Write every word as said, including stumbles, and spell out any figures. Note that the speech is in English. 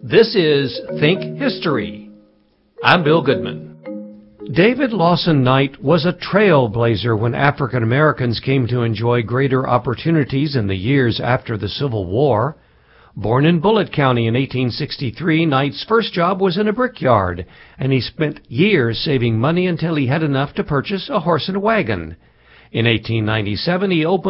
This is Think History. I'm Bill Goodman. David Lawson Knight was a trailblazer when African Americans came to enjoy greater opportunities in the years after the Civil War. Born in Bullitt County in eighteen sixty-three, Knight's first job was in a brickyard, and he spent years saving money until he had enough to purchase a horse and wagon. In eighteen ninety-seven, he opened